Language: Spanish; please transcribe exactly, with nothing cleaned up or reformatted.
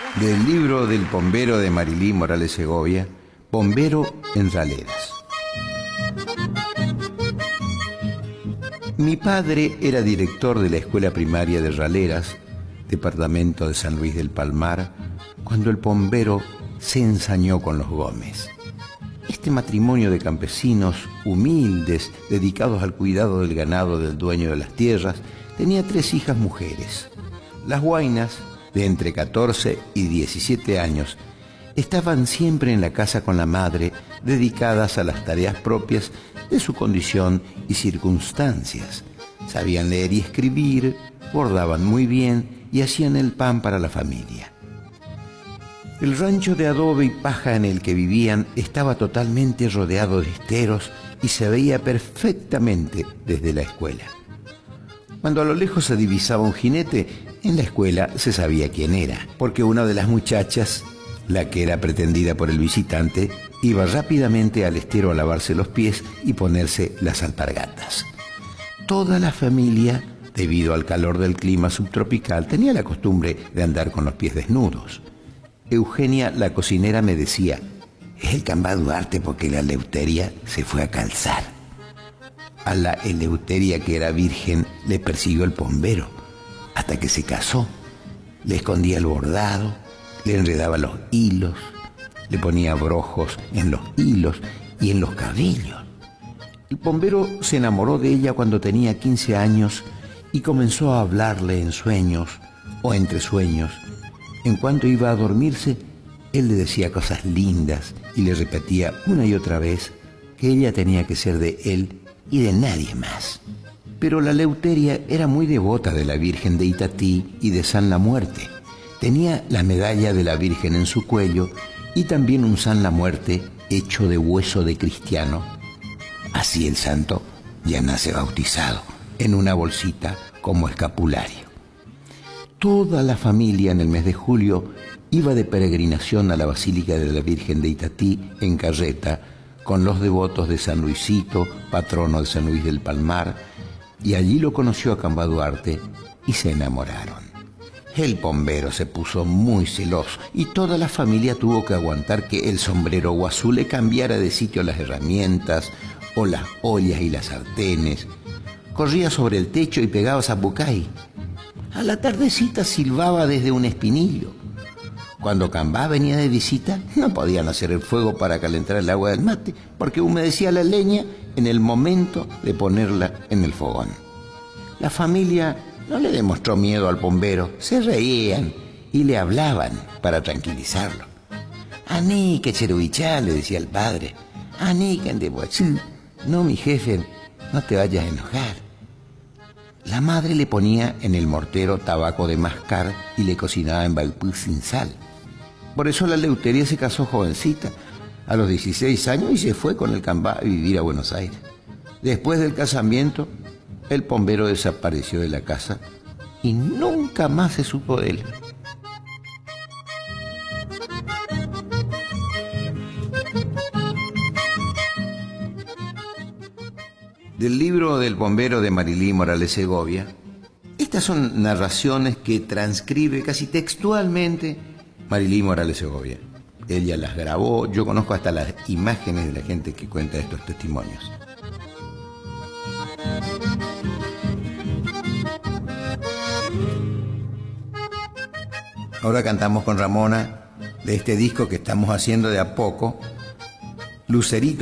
Del libro del bombero de Marilí Morales Segovia, Bombero en Raleras. Mi padre era director de la escuela primaria de Raleras, departamento de San Luis del Palmar, cuando el bombero se ensañó con los Gómez. Este matrimonio de campesinos humildes, dedicados al cuidado del ganado del dueño de las tierras, tenía tres hijas mujeres. Las Huaynas, de entre catorce y diecisiete años, estaban siempre en la casa con la madre, dedicadas a las tareas propias de su condición y circunstancias. Sabían leer y escribir, bordaban muy bien y hacían el pan para la familia. El rancho de adobe y paja en el que vivían estaba totalmente rodeado de esteros y se veía perfectamente desde la escuela. Cuando a lo lejos se divisaba un jinete, en la escuela se sabía quién era, porque una de las muchachas, la que era pretendida por el visitante, iba rápidamente al estero a lavarse los pies y ponerse las alpargatas. Toda la familia, debido al calor del clima subtropical, tenía la costumbre de andar con los pies desnudos. Eugenia, la cocinera, me decía: es el Cambá Duarte porque la Eleuteria se fue a calzar. A la Eleuteria, que era virgen, le persiguió el bombero hasta que se casó. Le escondía el bordado, le enredaba los hilos, le ponía brojos en los hilos y en los cabellos. El bombero se enamoró de ella cuando tenía quince años y comenzó a hablarle en sueños o entre sueños. En cuanto iba a dormirse, él le decía cosas lindas y le repetía una y otra vez que ella tenía que ser de él y de nadie más. Pero la Eleuteria era muy devota de la Virgen de Itatí y de San La Muerte. Tenía la medalla de la Virgen en su cuello y también un San La Muerte hecho de hueso de cristiano. Así el santo ya nace bautizado en una bolsita como escapulario. Toda la familia en el mes de julio iba de peregrinación a la Basílica de la Virgen de Itatí en carreta, con los devotos de San Luisito, patrono de San Luis del Palmar, y allí lo conoció a Cambá Duarte y se enamoraron. El bombero se puso muy celoso y toda la familia tuvo que aguantar que el sombrero guazú le cambiara de sitio las herramientas o las ollas y las sartenes. Corría sobre el techo y pegaba zapucay. A la tardecita silbaba desde un espinillo. Cuando Cambá venía de visita, no podían hacer el fuego para calentar el agua del mate, porque humedecía la leña en el momento de ponerla en el fogón. La familia no le demostró miedo al bombero, se reían y le hablaban para tranquilizarlo. «Aní, que cherubichá», le decía el padre. «Aní, que de boachú. No, mi jefe, no te vayas a enojar». La madre le ponía en el mortero tabaco de mascar y le cocinaba en balpú sin sal. Por eso la Eleuteria se casó jovencita, a los dieciséis años, y se fue con el Cambá a vivir a Buenos Aires. Después del casamiento, el bombero desapareció de la casa y nunca más se supo de él. Del libro del bombero de Marilí Morales Segovia, estas son narraciones que transcribe casi textualmente Marilí Morales Segovia. Ella las grabó, yo conozco hasta las imágenes de la gente que cuenta estos testimonios. Ahora cantamos con Ramona de este disco que estamos haciendo de a poco, Lucerito